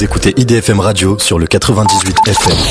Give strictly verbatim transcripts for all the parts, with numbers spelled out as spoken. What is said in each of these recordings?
Vous écoutez I D F M Radio sur le quatre-vingt-dix-huit F M.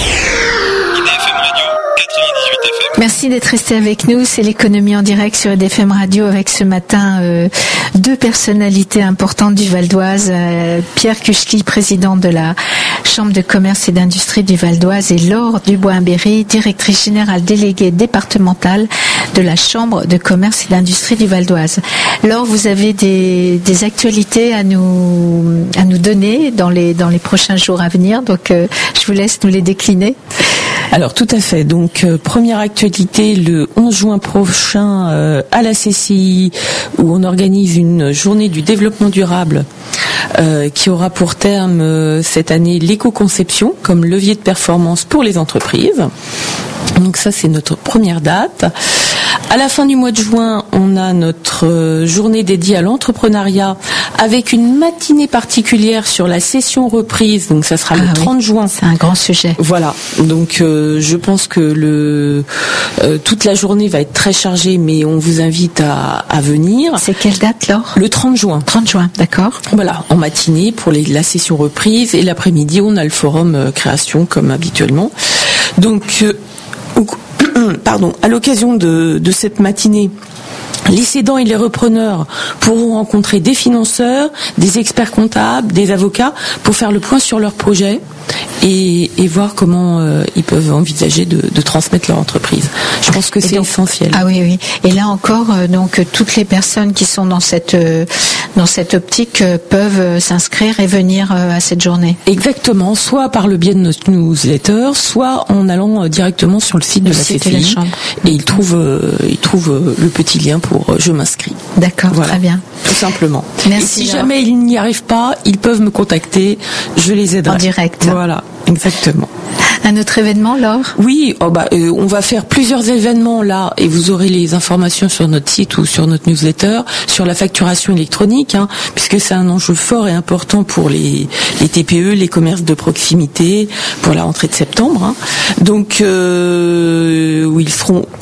Merci d'être resté avec nous. C'est l'économie en direct sur I D F M Radio avec ce matin euh, deux personnalités importantes du Val d'Oise. Euh, Pierre Kuchli, président de la Chambre de commerce et d'industrie du Val d'Oise, et Laure Dubois-Imbéry, directrice générale déléguée départementale de la Chambre de commerce et d'industrie du Val d'Oise. Laure, vous avez des, des actualités à nous, à nous donner dans les, dans les prochains jours à venir, donc euh, je vous laisse nous les décliner. Alors tout à fait. Donc euh, première actualité le onze juin prochain euh, à la C C I, où on organise une journée du développement durable euh, qui aura pour terme euh, cette année l'éco-conception comme levier de performance pour les entreprises. Donc ça, c'est notre première date. À la fin du mois de juin, on a notre euh, journée dédiée à l'entrepreneuriat avec une matinée particulière sur la session reprise. Donc ça sera ah, le trente juin. C'est un grand sujet. Voilà. Donc euh, je pense que le euh, toute la journée va être très chargée, mais on vous invite à, à venir. C'est quelle date, Laure ? Le trente juin. trente juin, d'accord. Voilà, en matinée pour les, la session reprise, et l'après-midi on a le forum euh, création comme habituellement. Donc euh, Pardon, à l'occasion de, de cette matinée, les cédants et les repreneurs pourront rencontrer des financeurs, des experts comptables, des avocats pour faire le point sur leurs projets et, et voir comment euh, ils peuvent envisager de, de transmettre leur entreprise. Je pense que et c'est donc, essentiel. Ah oui, oui. Et là encore, euh, donc toutes les personnes qui sont dans cette euh, dans cette optique euh, peuvent euh, s'inscrire et venir euh, à cette journée. Exactement, soit par le biais de notre newsletter, soit en allant euh, directement sur le site le de la site C C I. De la Chambre. Et ils trouvent euh, ils trouvent euh, le petit lien pour euh, je m'inscris. D'accord, voilà. Très bien. Tout simplement. Merci. Et si Laure. Jamais ils n'y arrivent pas, ils peuvent me contacter, je les aiderai. En direct. Voilà, exactement. Un autre événement, Laure ? Oui, oh bah, euh, on va faire plusieurs événements là, et vous aurez les informations sur notre site ou sur notre newsletter, sur la facturation électronique, hein, puisque c'est un enjeu fort et important pour les, les T P E, les commerces de proximité, pour la rentrée de septembre. Hein. Donc, euh, où ils seront